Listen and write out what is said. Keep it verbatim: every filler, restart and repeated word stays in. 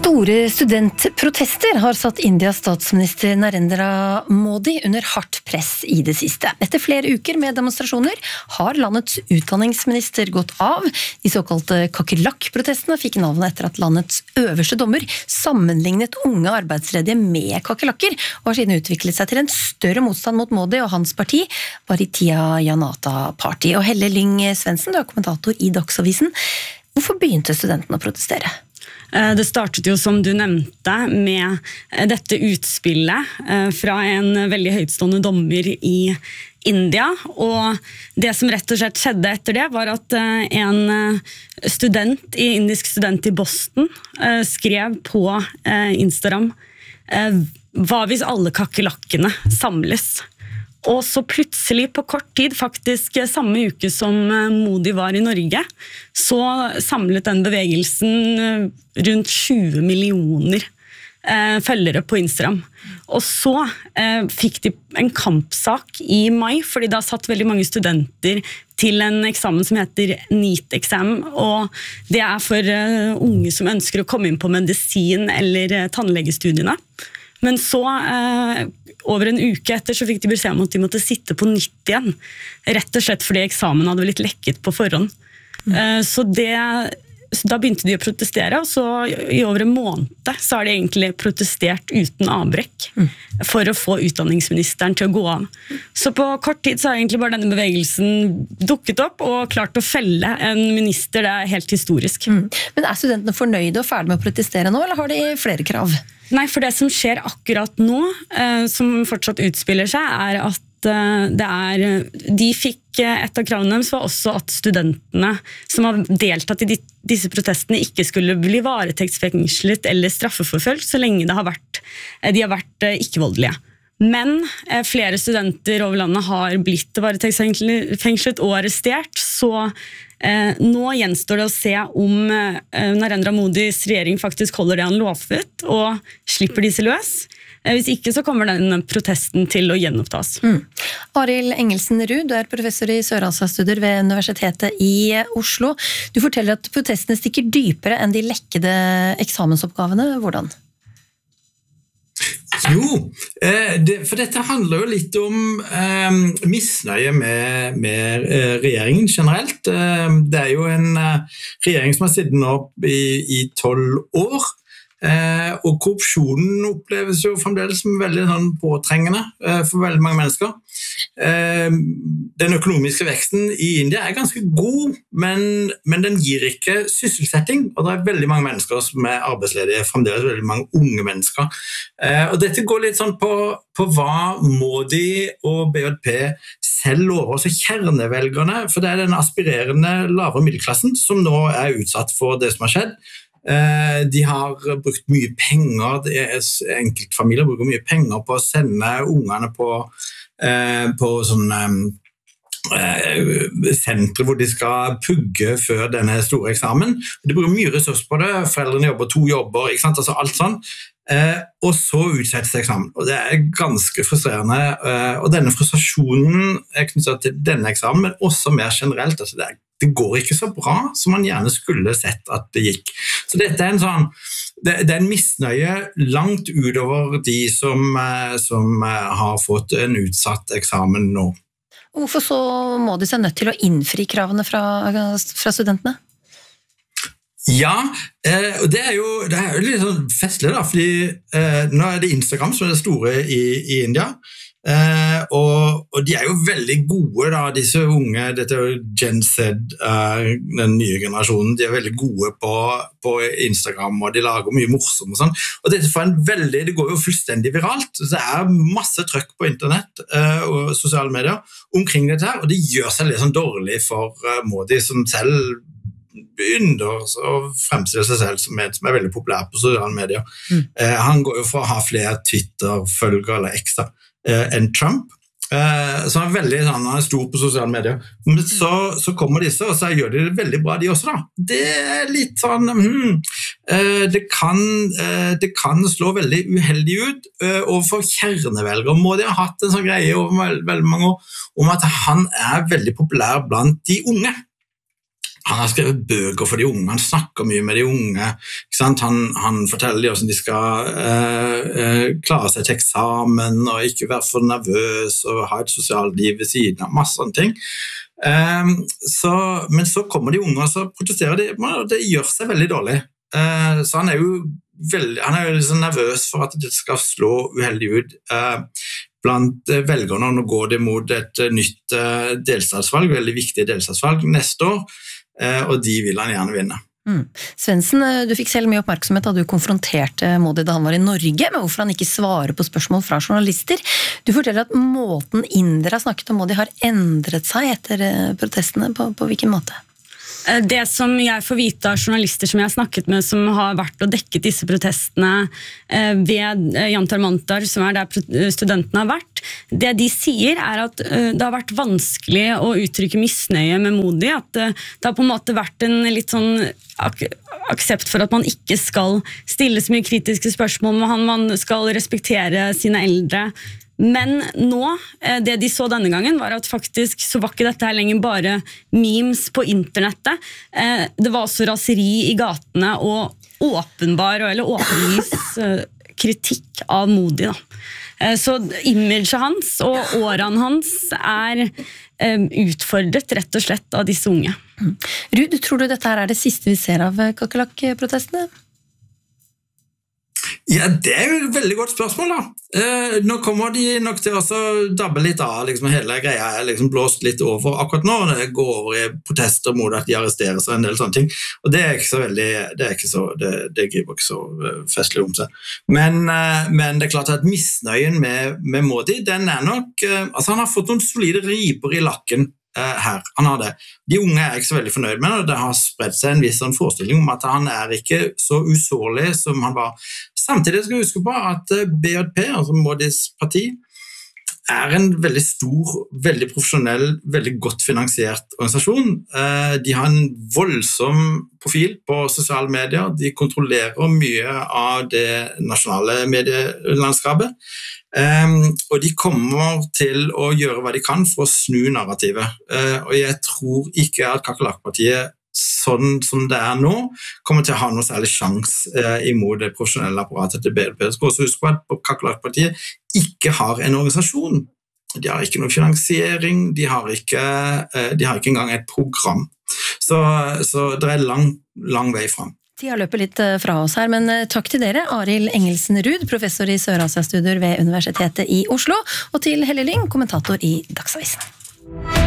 Store studentprotester har satt Indias statsminister Narendra Modi under hardt press i det siste. Etter flere uker med demonstrasjoner har landets utdanningsminister gått av. De såkalte kakerlakk-protestene fikk navnet etter at landets øverste dommer sammenlignet unge arbeidsledige med kakerlakker, og har siden utviklet seg til en større motstand mot Modi og hans parti, Bharatiya Janata Party. Og Helle Lyng Svendsen, du er kommentator i Dagsavisen. Hvorfor begynte studentene å protestere? Det startet jo, som du nevnte, med dette utspillet fra en veldig høytstående dommer i India, og det som rett og slett skjedde etter det var at en student, indisk student i Boston, skrev på Instagram «Hva hvis alle kakerlakkene samles?» Og så plutselig på kort tid, faktisk samme uke som Modi var i Norge, så samlet den bevegelsen rundt tjue millioner eh, følgere på Instagram. Og så eh, fikk de en kampsak i mai, fordi da satt veldig mange studenter til en eksamen som heter NEET-exam, og det er for eh, unge som ønsker å komme inn på medisin eller eh, tannlegestudiene. Men så, eh, over en uke etter, så fikk de beskjed om at de måtte sitte på nytt igjen. Rett og slett fordi eksamen hadde blitt lekket på forhånd. Mm. Eh, så, det, så da begynte de å protestere, og så i over en måned så har de egentlig protestert uten avbrekk mm. for å få utdanningsministeren til å gå av. Så på kort tid så har egentlig bare denne bevegelsen dukket opp og klart å felle en minister. Det er helt historisk. Mm. Men er studentene fornøyde og ferdig med å protestere nå, eller har de flere krav? Nei, for det som skjer akkurat nå, eh, som fortsatt utspiller seg, er at eh, det er, de fikk eh, et av kravene deres var også at studentene som har deltatt i de, disse protestene ikke skulle bli varetektsfengslet eller straffeforfølgt så lenge det har vært, eh, de har vært eh, ikke-voldelige. Men eh, flere studenter over landet har blitt varetektsfengslet og arrestert, så Eh, nå gjenstår det å se om eh, Narendra Modis regjering faktisk holder det han lovet og slipper disse løs. Eh, hvis ikke så kommer den protesten til å gjenopptas. Mm. Arild Engelsen Ruud, du er professor i Sør-Asia-studier ved Universitetet i Oslo. Du forteller at protestene stikker dypere enn de lekkede eksamensoppgavene. Hvordan? Jo, eh, det, for dette handler jo litt om eh, misnøye med, med eh, regjeringen generelt. Eh, det er jo en eh, regjering som har sittet nå i tolv år, eh, og korrupsjonen oppleves jo fremdeles som veldig sånn, påtrengende eh, for veldig mange mennesker. Eh, den økonomiske veksten i India er ganske god, men, men den gir ikke sysselsetting, og det er veldig mange mennesker som er arbeidsledige, fremdeles veldig mange unge mennesker. Eh, og dette går litt sånn på, på hva Modi og B J P selv lover, altså kjernevelgerne, for det er den aspirerende lavere middelklassen som nå er utsatt for det som har skjedd. Eh, de har brukt mye penger, enkeltfamilier bruker mye penger på å sende ungene på Eh, på sånne eh, sentre hvor de skal pugge før denne store eksamen. De bruker mye ressurser på det, foreldrene jobber to jobber, ikke sant? Altså alt sånn. Eh, og så utsettes eksamen, og det er ganske frustrerende. Eh, og denne frustrasjonen er knyttet til denne eksamen, men også mer generelt. Altså det, er, det går ikke så bra som man gjerne skulle sett at det gikk. Så dette er en sånn Det, det er en misnøye langt utover de som, som har fått en utsatt eksamen nå. Hvorfor så må de seg nødt til å innfri kravene fra, fra studentene? Ja, eh, det er jo det er jo litt sånn festlig da, fordi eh, nå er det Instagram som er det store i, i India, eh, og, og de er jo veldig gode da, disse unge, dette er jo Gen Z, eh, den nye generasjonen, de er veldig gode på, på Instagram, og de lager mye morsomt og sånn, og dette får en veldig, det går jo fullstendig viralt, så det er masse trøkk på internett eh, og sosiale medier omkring dette her, og det gjør seg litt sånn dårlig for eh, Modi, som selv begynner å fremstille seg selv som en som er veldig populær på sosiale medier. Mm. Eh, han går jo for å ha flere Twitter-følgere eller ekstra eh, enn Trump. Eh, så han er veldig sånn, han er stor på sosiale medier. Men så, så kommer disse, og så gjør de det veldig bra de også da. Det er litt sånn, hmm, eh, det, kan, eh, det kan slå veldig uheldig ut eh, overfor kjernevelgere. Modi har hatt en sånn greie over veldig mange år om at han er veldig populær blant de unge. han har skrevet bøker for de unge, han snakker mye med de unge, ikke sant? Han, han forteller dem hvordan de skal uh, uh, klare seg til eksamen, og ikke være for nervøs, og ha et sosialt liv ved siden av, masse sånne ting. Um, så, men så kommer de unge, og så protesterer de, og det gjør seg veldig dårlig. Uh, så han er jo veldig, han er jo liksom nervøs for at det skal slå uheldig ut uh, blant velgerne. Nå går det mot et nytt uh, delstatsvalg, veldig viktig delstatsvalg neste år, uh, og de vil han gjerne vinne. Mm. Svendsen, du fikk selv mye oppmerksomhet da du konfronterte Modi da han var i Norge, med hvorfor han ikke svarer på spørsmål fra journalister. Du forteller at måten indere har snakket om Modi har endret seg etter protestene. På, på hvilken måte? Det som jeg får vite av journalister som jeg har snakket med, som har vært og dekket disse protestene ved Jantar Mantar, som er der studentene har vært, det de sier er at det har vært vanskelig å uttrykke misnøye med Modi, at det har på en måte vært en litt sånn ak aksept for at man ikke skal stille så mye kritiske spørsmål med han, man skal respektere sine eldre. Men nå, det de så denne gangen, var at faktisk så var ikke dette her lenger bare memes på internettet. Det var også raseri i gatene og åpenbar, eller åpenvis kritikk av Modi. Da. Så imaget hans og årene hans er utfordret rett og slett av disse unge. Ruud, tror du dette her er det siste vi ser av kakerlakk-protestene? Ja, det er jo et veldig godt spørsmål da. Eh, nå kommer de nok til å dabbe litt av, liksom hele greia er liksom blåst litt over akkurat nå, det går over i protester mot at de arresteres og en del sånne ting, og det er ikke så veldig, det er ikke så, det, det griper ikke så festlig om seg. Men, eh, men det er klart at misnøyen med, med Modi, den er nok, eh, altså han har fått noen solide riper i lakken her, han har det. De unge er ikke så veldig fornøyd med det, og det har spredt seg en viss forestilling om at han er ikke så usårlig som han var. Samtidig skal vi huske på at B J P, altså Modis parti, er en veldig stor, veldig profesjonell, veldig godt finansiert organisasjon. De har en voldsom profil på sosiale medier, de kontrollerer mye av det nasjonale medielandskapet, Um, og de kommer til å gjøre hva de kan for å snu narrativet. Uh, og jeg tror ikke at Kakerlakkpartiet, sånn som det er nå, kommer til å ha noe særlig sjans uh, imot det profesjonelle apparatet til B L P. Jeg skal også huske på at Kakerlakkpartiet ikke har en organisasjon. De har ikke noe finansiering, de har ikke, uh, de har ikke engang et program. Så, så det er lang, lang vei frem. Tida løper litt fra oss her, men takk til dere, Arild Engelsen Ruud, professor i Sør-Asia-studier ved Universitetet i Oslo, og til Helle Lyng, kommentator i Dagsavisen.